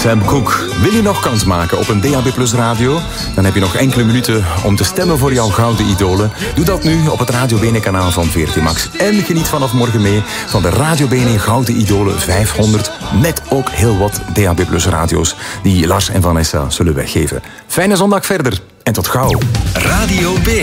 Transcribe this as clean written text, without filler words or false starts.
Sam Cooke. Wil je nog kans maken op een DAB Plus radio? Dan heb je nog enkele minuten om te stemmen voor jouw gouden idolen. Doe dat nu op het Radio Bene kanaal van VRT Max. En geniet vanaf morgen mee van de Radio Bene Gouden Idolen 500. Met ook heel wat DAB Plus radio's die Lars en Vanessa zullen weggeven. Fijne zondag verder en tot gauw. Radio B.